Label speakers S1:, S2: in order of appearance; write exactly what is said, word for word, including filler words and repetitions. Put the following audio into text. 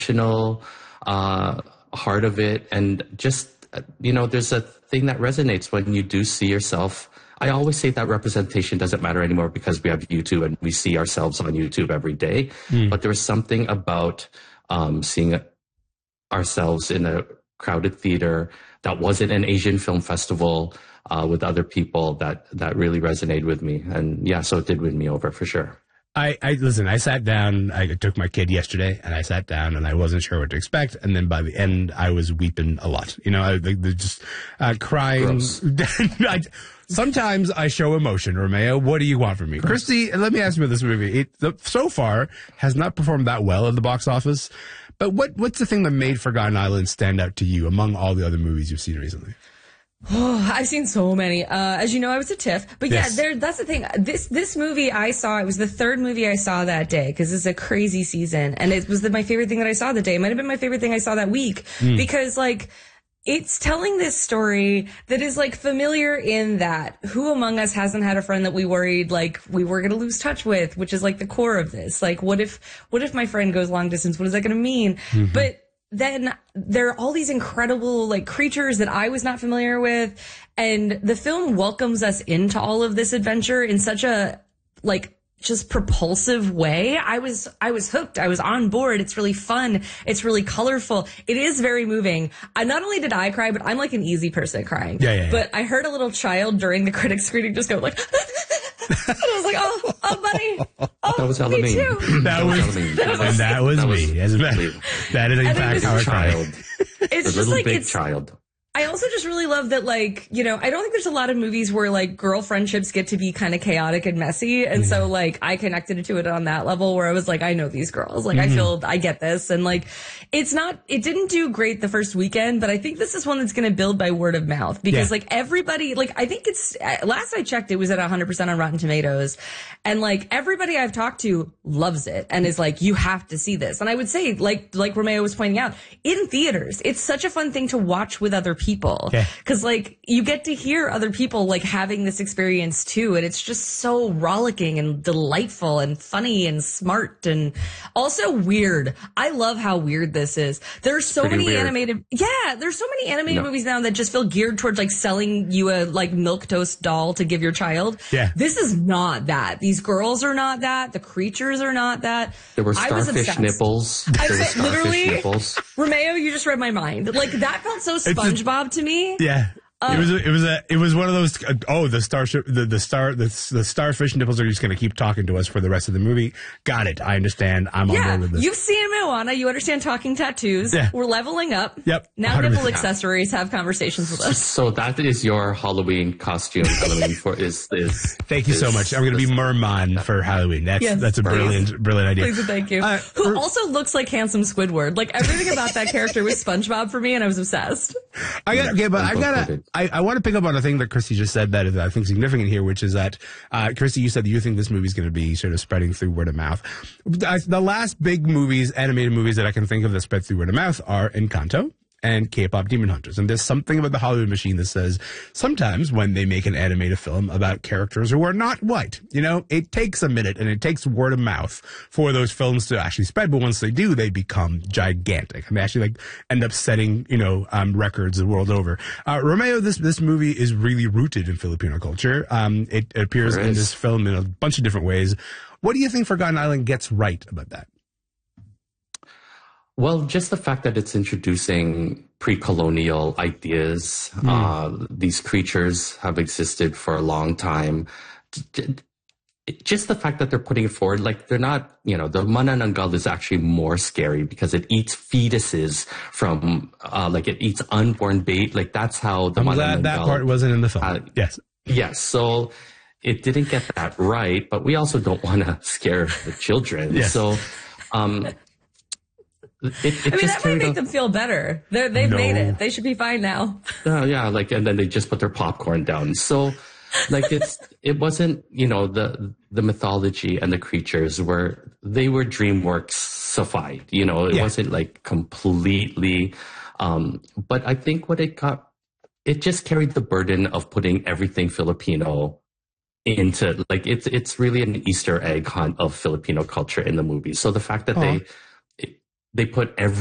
S1: emotional uh, heart of it. And just, you know, there's a thing that resonates when you do see yourself. I always say that representation doesn't matter anymore because we have YouTube and we see ourselves on YouTube every day. Mm. But there was something about um, seeing ourselves in a crowded theater that wasn't an Asian film festival uh, with other people that, that really resonated with me. And yeah, so it did win me over for sure.
S2: I, I listen, I sat down, I took my kid yesterday and I sat down and I wasn't sure what to expect. And then by the end, I was weeping a lot, you know, I, they, just uh, crying. I, sometimes I show emotion, Romeo. What do you want from me? Gross. Christy, let me ask you about this movie. It the, so far has not performed that well at the box office. But what, what's the thing that made Forgotten Island stand out to you among all the other movies you've seen recently?
S3: Oh, I've seen so many. Uh, as you know, I was a TIFF. But yeah, yes. there, that's the thing. This, this movie I saw, it was the third movie I saw that day because it's a crazy season. And it was the, my favorite thing that I saw that day. It might have been my favorite thing I saw that week mm. because like, it's telling this story that is like familiar in that who among us hasn't had a friend that we worried like we were going to lose touch with, which is like the core of this. Like, what if, what if my friend goes long distance? What is that going to mean? Mm-hmm. But then there are all these incredible like creatures that I was not familiar with. And the film welcomes us into all of this adventure in such a like just propulsive way. I was, I was hooked. I was on board. It's really fun. It's really colorful. It is very moving. I not only did I cry, but I'm like an easy person crying.
S2: Yeah, yeah, yeah.
S3: But I heard a little child during the critic screening just go like, and I was like, oh, oh, buddy. Oh,
S1: that was
S3: me
S1: Halloween.
S3: too.
S2: That was,
S1: Halloween.
S2: That was, and that was
S1: that
S2: me.
S1: Was,
S2: As a matter, that is in fact our
S1: child.
S3: It's
S1: a
S3: just
S1: little
S3: like
S1: big
S3: it's
S1: child.
S3: I also just really love that, like, you know, I don't think there's a lot of movies where, like, girl friendships get to be kind of chaotic and messy. And so, like, I connected to it on that level where I was like, I know these girls. Like, mm-hmm. I feel, I get this. And, like, it's not, it didn't do great the first weekend, but I think this is one that's going to build by word of mouth because, yeah. like, everybody, like, I think it's, last I checked, it was at one hundred percent on Rotten Tomatoes. And, like, everybody I've talked to loves it and is like, you have to see this. And I would say, like, like Romeo was pointing out, in theaters, it's such a fun thing to watch with other people.
S2: Yeah.
S3: Cause like you get to hear other people like having this experience too. And it's just so rollicking and delightful and funny and smart and also weird. I love how weird this is. There's so many
S1: weird.
S3: animated. Yeah. There's so many animated
S1: no.
S3: movies now that just feel geared towards like selling you a like milquetoast doll to give your child.
S2: Yeah.
S3: This is not that. These girls are not that. The creatures are not that.
S1: There were starfish nipples. There were starfish
S3: literally,
S1: nipples.
S3: Romeo, you just read my mind. Like that felt so SpongeBob to me.
S2: Yeah.
S3: Uh,
S2: it was a, it was a it was one of those uh, oh the starship the the star the, the starfish nipples are just going to keep talking to us for the rest of the movie. Got it. I understand. I'm
S3: yeah,
S2: on board with this.
S3: You've seen Moana. You understand talking tattoos.
S2: Yeah.
S3: We're leveling up.
S2: Yep.
S3: Now nipple accessories have conversations with us.
S1: So that is your Halloween costume. Halloween for is is.
S2: Thank you
S1: is,
S2: so much. I'm going to be Merman for Halloween. That's
S3: yes,
S2: that's a
S3: please.
S2: brilliant brilliant idea.
S3: Please and thank you.
S2: Uh,
S3: Who
S2: for,
S3: also looks like handsome Squidward. Like everything about that character was SpongeBob for me, and I was obsessed.
S2: I got okay, but I gotta. I, I want to pick up on a thing that Christy just said that is I think significant here, which is that uh, Christy, you said that you think this movie is going to be sort of spreading through word of mouth. The last big movies, animated movies that I can think of that spread through word of mouth are Encanto and K-pop Demon Hunters. And there's something about the Hollywood machine that says sometimes when they make an animated film about characters who are not white, you know, it takes a minute and it takes word of mouth for those films to actually spread. But once they do, they become gigantic and they actually like end up setting, you know, um, records the world over. Uh, Romeo, this, this movie is really rooted in Filipino culture. Um, it, it appears in this film in a bunch of different ways. What do you think Forgotten Island gets right about that?
S1: Well, just the fact that it's introducing pre-colonial ideas. Mm. Uh, these creatures have existed for a long time. Just the fact that they're putting it forward, like they're not, you know, the manananggal is actually more scary because it eats fetuses from, uh, like it eats unborn bait. Like that's how the
S2: I'm
S1: manananggal.
S2: glad that part wasn't in the film. Uh, yes.
S1: Yes. So it didn't get that right, but we also don't want to scare the children.
S2: Yes.
S1: So, um, It, it
S3: I mean,
S1: just
S3: that might make
S1: out,
S3: them feel better. They're, they've
S2: no.
S3: made it. They should be fine now.
S1: Uh, yeah, like, and then they just put their popcorn down. So, like, it's, it wasn't, you know, the, the mythology and the creatures were, they were DreamWorks-ified, you know, it
S2: yeah.
S1: wasn't like completely, um, but I think what it got, it just carried the burden of putting everything Filipino into, like, it's, it's really an Easter egg hunt of Filipino culture in the movie. So the fact that Aww. they, they put every